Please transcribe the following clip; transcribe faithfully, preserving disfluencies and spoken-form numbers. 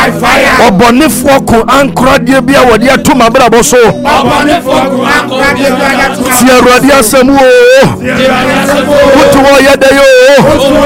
by fire. Obonifo ko ankra de bia wode ato mabrabo so. Obonifo ko ankra de bia ato. Ti Awurade asɛm o. Woto wo yɛda yo.